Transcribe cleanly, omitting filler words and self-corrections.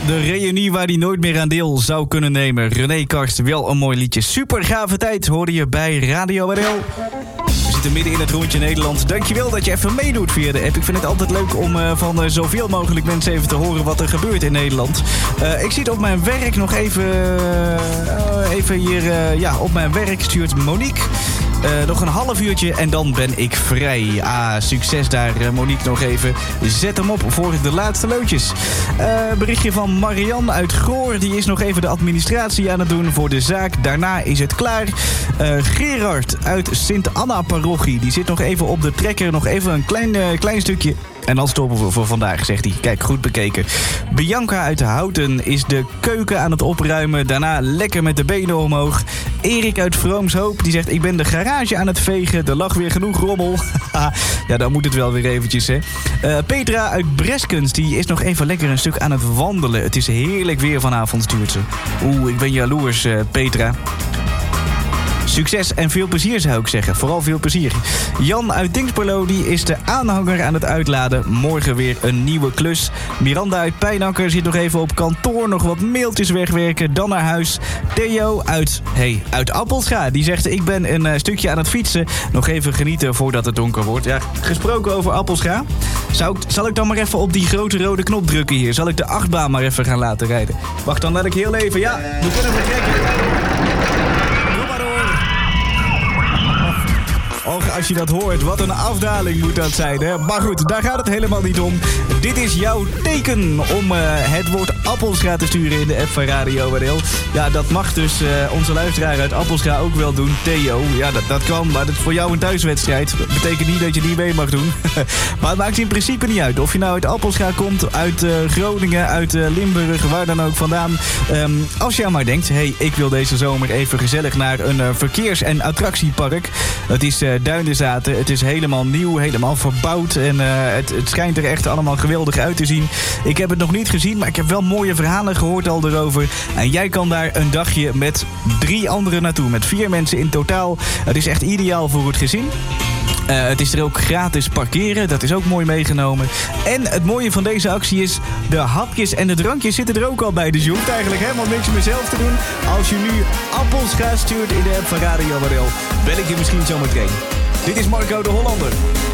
de reunie waar hij nooit meer aan deel zou kunnen nemen. René Karst, wel een mooi liedje. Super gave tijd hoorde je bij Radio WDL. We zitten midden in het rondje Nederland. Dankjewel dat je even meedoet via de app. Ik vind het altijd leuk om van zoveel mogelijk mensen even te horen wat er gebeurt in Nederland. Ik zie het op mijn werk nog even hier. Op mijn werk stuurt Monique. Nog een half uurtje en dan ben ik vrij. Succes daar, Monique, nog even. Zet hem op voor de laatste loodjes. Berichtje van Marianne uit Goor. Die is nog even de administratie aan het doen voor de zaak. Daarna is het klaar. Gerard uit Sint-Anna-parochie. Die zit nog even op de trekker. Nog even een klein stukje. En dan stoppen we voor vandaag, zegt hij. Kijk, goed bekeken. Bianca uit Houten is de keuken aan het opruimen. Daarna lekker met de benen omhoog. Erik uit Vroomshoop, die zegt... ik ben de garage aan het vegen. Er lag weer genoeg rommel. Ja, dan moet het wel weer eventjes, hè. Petra uit Breskens, die is nog even lekker een stuk aan het wandelen. Het is heerlijk weer vanavond, stuurt ze. Ik ben jaloers, Petra. Succes en veel plezier, zou ik zeggen. Vooral veel plezier. Jan uit Dingsperlo, die is de aanhanger aan het uitladen. Morgen weer een nieuwe klus. Miranda uit Pijnakker zit nog even op kantoor. Nog wat mailtjes wegwerken. Dan naar huis. Theo uit Appelscha. Die zegt, ik ben een stukje aan het fietsen. Nog even genieten voordat het donker wordt. Ja, gesproken over Appelscha. Zal ik dan maar even op die grote rode knop drukken hier? Zal ik de achtbaan maar even gaan laten rijden? Wacht, dan laat ik heel even. Ja, we kunnen vertrekken. Och, als je dat hoort, wat een afdaling moet dat zijn, hè? Maar goed, daar gaat het helemaal niet om. Dit is jouw teken om het woord Appelscha te sturen in de app van Radio WDL. Ja, dat mag dus onze luisteraar uit Appelscha ook wel doen. Theo, ja, dat kan, maar dat is voor jou een thuiswedstrijd. Dat betekent niet dat je die mee mag doen. Maar het maakt in principe niet uit. Of je nou uit Appelscha komt, uit Groningen, uit Limburg, waar dan ook vandaan. Als je maar denkt, ik wil deze zomer even gezellig naar een verkeers- en attractiepark. Het is Duinenzaten. Het is helemaal nieuw, helemaal verbouwd. En het schijnt er echt allemaal geweldig uit te zien. Ik heb het nog niet gezien, maar ik heb wel mooie verhalen gehoord al erover. En jij kan daar een dagje met 3 anderen naartoe. Met 4 mensen in totaal. Het is echt ideaal voor het gezin. Het is er ook gratis parkeren. Dat is ook mooi meegenomen. En het mooie van deze actie is... de hapjes en de drankjes zitten er ook al bij. Dus je hoeft eigenlijk helemaal niks meer zelf te doen. Als je nu Appelscha stuurt in de app van Radio WDL... bel ik je misschien zo meteen. Dit is Marco de Hollander.